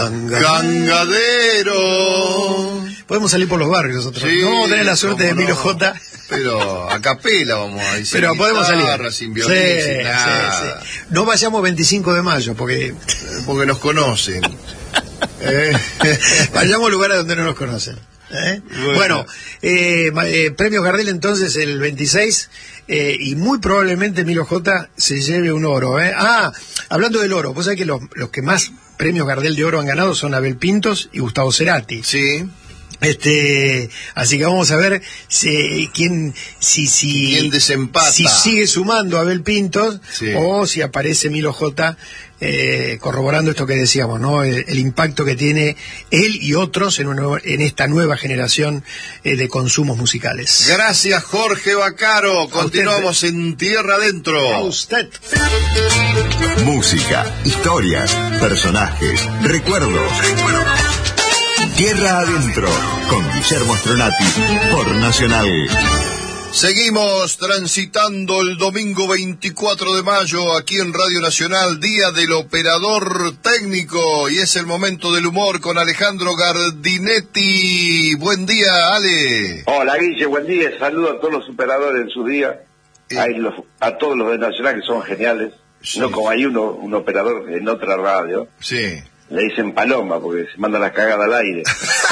Cangadero. Podemos salir por los barrios nosotros. Sí, no vamos a tener la suerte de Emilio J. Pero a capela vamos a decir. Pero podemos salir. Sin violín, sin nada. Sí. No vayamos 25 de mayo, porque nos conocen. Vayamos a lugares donde no nos conocen. Bueno, premios Gardel entonces el 26, y muy probablemente Emilio J se lleve un oro. Hablando del oro, vos sabés que los que más premios Gardel de oro han ganado son Abel Pintos y Gustavo Cerati. Sí. Así que vamos a ver quién desempata, si sigue sumando a Abel Pintos, sí, o si aparece Emilio J corroborando esto que decíamos, ¿no? El impacto que tiene él y otros en esta nueva generación de consumos musicales. Gracias, Jorge Vaccaro. Continuamos en Tierra Adentro. A usted. Música, historias, personajes, recuerdos. Tierra Adentro, con Guillermo Stronati, por Nacional. Seguimos transitando el domingo 24 de mayo aquí en Radio Nacional, Día del Operador Técnico, y es el momento del humor con Alejandro Gardinetti. Buen día, Ale. Hola, Guille, buen día. Saludo a todos los operadores en su día, a todos los de Nacional que son geniales. Sí. No como hay un operador en otra radio. Sí. Le dicen paloma porque se manda la cagada al aire.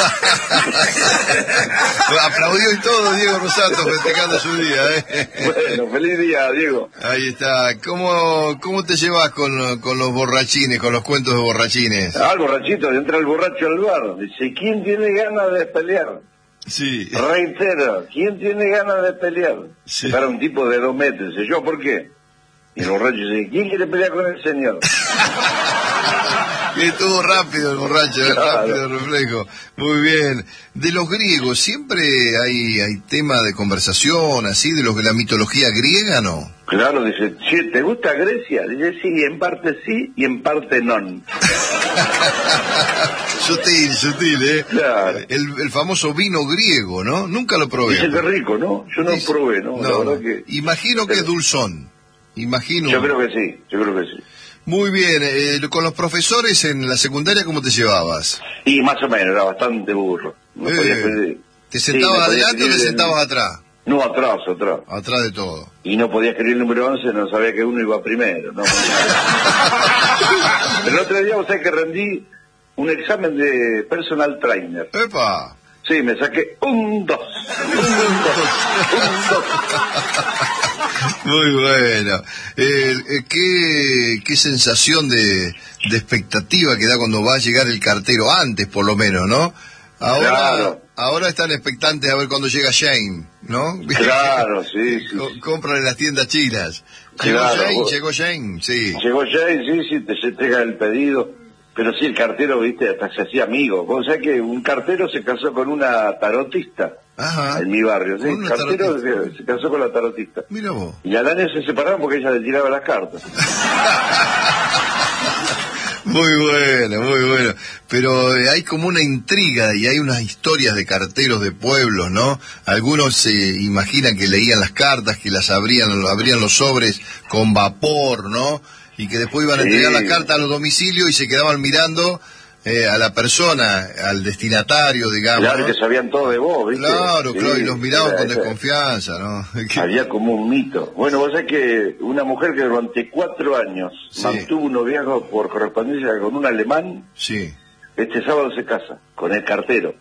Aplaudió y todo Diego Rosato festejando su día, Bueno, feliz día, Diego. Ahí está. ¿Cómo te llevas con los borrachines, con los cuentos de borrachines? El borrachito, entra el borracho al bar. Dice, ¿quién tiene ganas de pelear? Sí. Reitero, ¿quién tiene ganas de pelear? Sí. Para un tipo de 2 metros. Dice, ¿yo por qué? Y el borracho dice, ¿quién quiere pelear con el señor? Que estuvo rápido el borracho, claro. Rápido el reflejo. Muy bien. De los griegos, ¿siempre hay tema de conversación así, de la mitología griega, no? Claro, dice, ¿te gusta Grecia? Dice, sí, en parte sí y en parte no. Sutil, Claro. El famoso vino griego, ¿no? Nunca lo probé. Dice que es rico, ¿no? Yo no probé, ¿no? La verdad que... Imagino que es dulzón. Yo creo que sí. Muy bien, con los profesores en la secundaria, ¿cómo te llevabas? Y más o menos, era bastante burro. No ¿Te sentabas adelante o te sentabas atrás? No, atrás. Atrás de todo. Y no podía escribir el número 11, no sabía que uno iba primero. No. El otro día, vos sabés que rendí un examen de personal trainer. ¡Epa! Sí, me saqué un 2. Muy bueno. Qué sensación de expectativa que da cuando va a llegar el cartero, antes por lo menos, ¿no? Ahora están expectantes a ver cuándo llega Shane, ¿no? Claro, sí. Compran en las tiendas chinas. Llegó Shane, sí. Llegó Shane, sí, te entrega el pedido. Pero sí, el cartero, viste, hasta se hacía amigo. O sea que un cartero se casó con una tarotista. Ajá. En mi barrio, ¿sí? El cartero se casó con la tarotista. Mira vos. Y al año se separaron porque ella le tiraba las cartas. Muy bueno. Pero hay como una intriga y hay unas historias de carteros de pueblos, ¿no? Algunos se imaginan que leían las cartas, que las abrían los sobres con vapor, ¿no? Y que después iban a entregar las cartas a los domicilios y se quedaban mirando a la persona, al destinatario, digamos. Claro, ¿no? Que sabían todo de vos, ¿viste? Claro, y los miraban con desconfianza, ¿no? Había como un mito. Bueno, vos sabés que una mujer que durante 4 años mantuvo un noviazgo por correspondencia con un alemán, este sábado se casa con el cartero.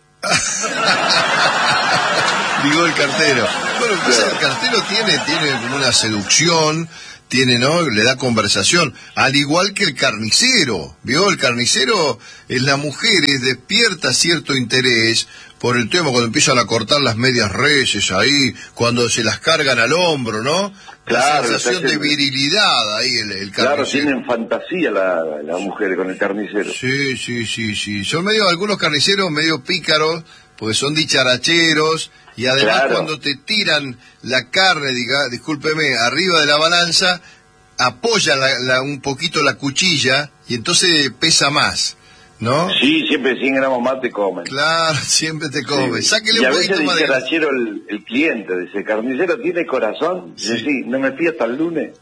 Digo el cartero. Bueno, el cartero tiene como una seducción, ¿no? Le da conversación, al igual que el carnicero, ¿vio? El carnicero en las mujeres despierta cierto interés por el tema cuando empiezan a cortar las medias reses ahí, cuando se las cargan al hombro, ¿no? Claro, la sensación de virilidad ahí el carnicero. Claro, tienen fantasía la mujer con el carnicero. Sí. Son algunos carniceros medio pícaros, porque son dicharacheros. Y además cuando te tiran la carne, discúlpeme, arriba de la balanza, apoyan un poquito la cuchilla y entonces pesa más, ¿no? Sí, siempre 100 gramos más te comen. Claro, siempre te comen. Sí. Sáquele y un a veces poquito más dice de... rachero el cliente, dice, carnicero tiene corazón. Sí. Sí, no me fui hasta el lunes.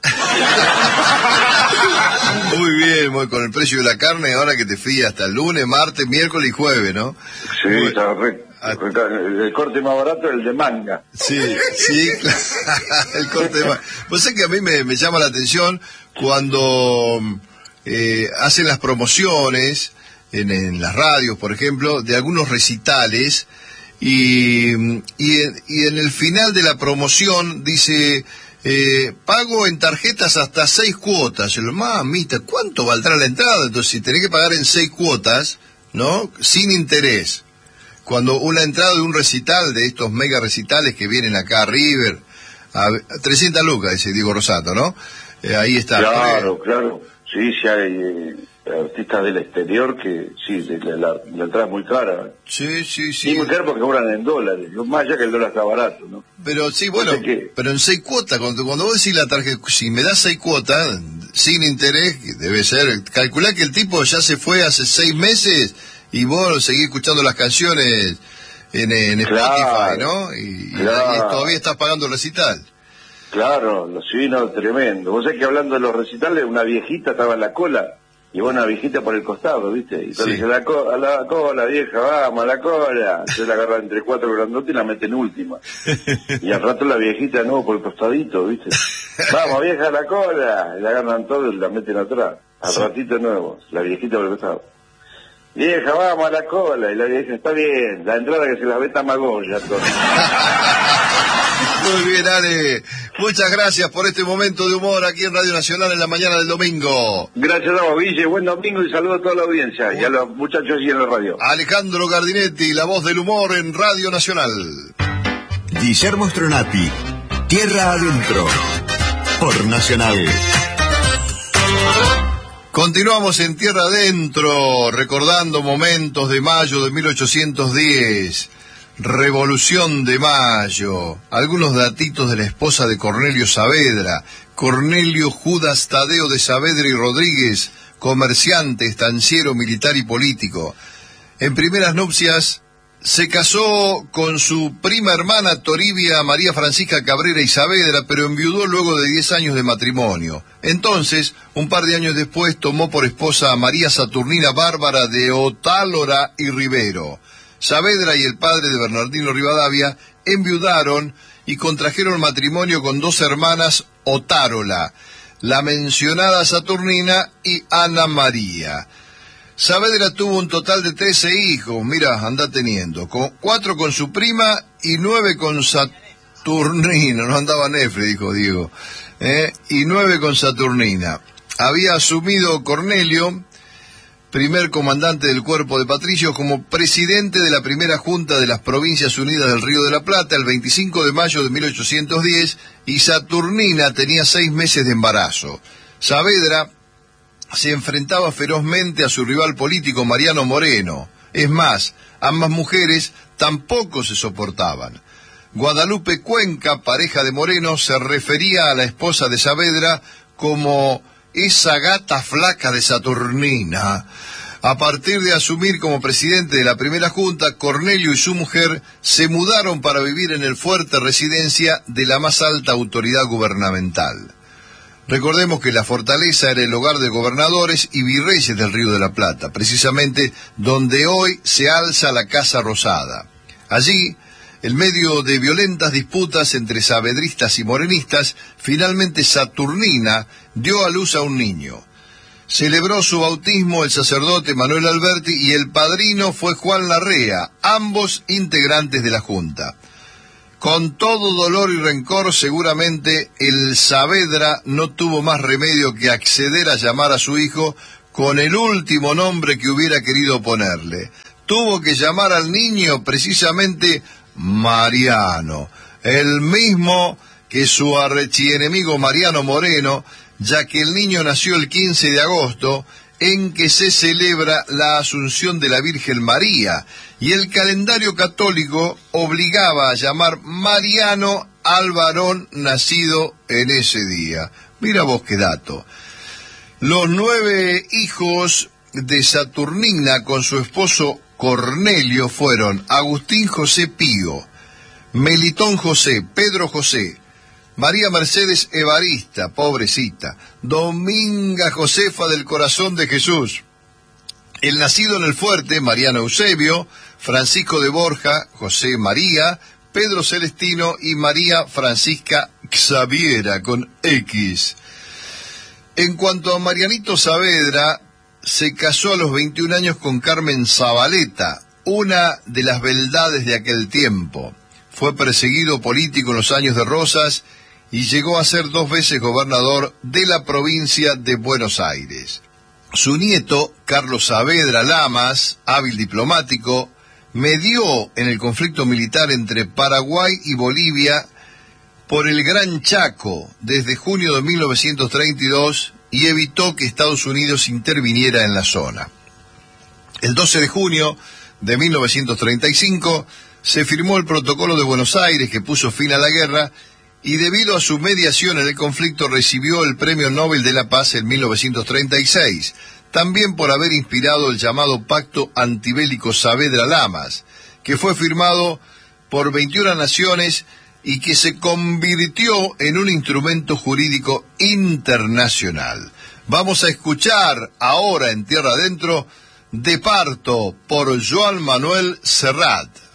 Muy bien, con el precio de la carne, ahora que te fías hasta el lunes, martes, miércoles y jueves, ¿no? Sí, está el corte más barato es el de manga. Sí, claro, el corte de manga. Vos sabés que a mí me llama la atención cuando hacen las promociones en las radios, por ejemplo, de algunos recitales, y en el final de la promoción dice... pago en tarjetas hasta 6 cuotas. Yo, mamita, ¿cuánto valdrá la entrada? Entonces, si tenés que pagar en 6 cuotas, ¿no? Sin interés. Cuando una entrada de un recital, de estos mega recitales que vienen acá a River, a 300 lucas, dice Diego Rosato, ¿no? Ahí está. Claro. Sí, hay artistas del exterior que, sí, la entrada es muy cara. Sí. Y muy cara porque cobran en dólares. Más allá que el dólar está barato, ¿no? Pero sí, bueno, pero en 6 cuotas, cuando vos decís la tarjeta, si me das 6 cuotas, sin interés, que debe ser, calculá que el tipo ya se fue hace 6 meses y vos seguís escuchando las canciones en Spotify, ¿no? Y todavía estás pagando el recital. Claro, sí, no, tremendo. Vos sabés que hablando de los recitales, una viejita estaba en la cola, y una viejita por el costado, ¿viste? Y entonces dice, a la cola, vieja, vamos, a la cola. Entonces la agarra entre 4 grandotes y la mete en última. Y al rato la viejita de nuevo por el costadito, ¿viste? Vamos, vieja, a la cola. Y la agarran todo y la meten atrás. Al ratito de nuevo, la viejita por el costado. Vieja, vamos a la cola. Y la vieja, está bien, la entrada que se la ve Tamagoya. Muy bien, Ale. Muchas gracias por este momento de humor aquí en Radio Nacional en la mañana del domingo. Gracias a vos, Guille. Buen domingo y saludo a toda la audiencia y a los muchachos allí en la radio. Alejandro Gardinetti, la voz del humor en Radio Nacional. Guillermo Stronati, Tierra Adentro, por Nacional. Continuamos en Tierra Adentro, recordando momentos de mayo de 1810. Revolución de Mayo, algunos datitos de la esposa de Cornelio Saavedra, Cornelio Judas Tadeo de Saavedra y Rodríguez, comerciante, estanciero, militar y político. En primeras nupcias se casó con su prima hermana Toribia María Francisca Cabrera y Saavedra, pero enviudó luego de 10 años de matrimonio. Entonces, un par de años después, tomó por esposa a María Saturnina Bárbara de Otálora y Rivero. Saavedra y el padre de Bernardino Rivadavia enviudaron y contrajeron matrimonio con 2 hermanas Otárola, la mencionada Saturnina y Ana María. Saavedra tuvo un total de 13 hijos, mira, anda teniendo, 4 con su prima y 9 con Saturnina, no andaba Nefre, dijo Diego, y 9 con Saturnina. Había asumido Cornelio, primer comandante del Cuerpo de Patricios, como presidente de la primera Junta de las Provincias Unidas del Río de la Plata el 25 de mayo de 1810, y Saturnina tenía 6 meses de embarazo. Saavedra se enfrentaba ferozmente a su rival político Mariano Moreno. Es más, ambas mujeres tampoco se soportaban. Guadalupe Cuenca, pareja de Moreno, se refería a la esposa de Saavedra como esa gata flaca de Saturnina. A partir de asumir como presidente de la primera junta, Cornelio y su mujer se mudaron para vivir en el fuerte residencia de la más alta autoridad gubernamental. Recordemos que la fortaleza era el hogar de gobernadores y virreyes del Río de la Plata, precisamente donde hoy se alza la Casa Rosada. Allí, en medio de violentas disputas entre saavedristas y morenistas, finalmente Saturnina dio a luz a un niño. Celebró su bautismo el sacerdote Manuel Alberti y el padrino fue Juan Larrea, ambos integrantes de la Junta. Con todo dolor y rencor, seguramente el Saavedra no tuvo más remedio que acceder a llamar a su hijo con el último nombre que hubiera querido ponerle. Tuvo que llamar al niño precisamente Mariano, el mismo que su archienemigo Mariano Moreno, ya que el niño nació el 15 de agosto, en que se celebra la Asunción de la Virgen María, y el calendario católico obligaba a llamar Mariano al varón nacido en ese día. Mira vos qué dato. Los 9 hijos de Saturnina con su esposo Cornelio fueron Agustín José Pío, Melitón José, Pedro José, María Mercedes Evarista, pobrecita, Dominga Josefa del Corazón de Jesús, el nacido en el Fuerte, Mariano Eusebio, Francisco de Borja, José María, Pedro Celestino y María Francisca Xaviera con X. En cuanto a Marianito Saavedra, se casó a los 21 años con Carmen Zabaleta, una de las beldades de aquel tiempo. Fue perseguido político en los años de Rosas y llegó a ser 2 veces gobernador de la provincia de Buenos Aires. Su nieto, Carlos Saavedra Lamas, hábil diplomático, medió en el conflicto militar entre Paraguay y Bolivia por el Gran Chaco desde junio de 1932 y evitó que Estados Unidos interviniera en la zona. El 12 de junio de 1935 se firmó el Protocolo de Buenos Aires que puso fin a la guerra y debido a su mediación en el conflicto recibió el Premio Nobel de la Paz en 1936, también por haber inspirado el llamado Pacto Antibélico Saavedra-Lamas, que fue firmado por 21 naciones y que se convirtió en un instrumento jurídico internacional. Vamos a escuchar ahora en Tierra Adentro De Parto por Joan Manuel Serrat.